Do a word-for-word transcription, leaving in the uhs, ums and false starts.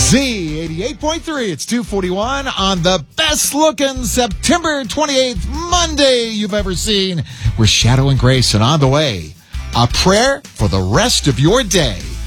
Z eighty-eight point three. It's two forty-one on the best looking September twenty-eighth Monday you've ever seen. We're Shadow and Grace, and on the way, a prayer for the rest of your day.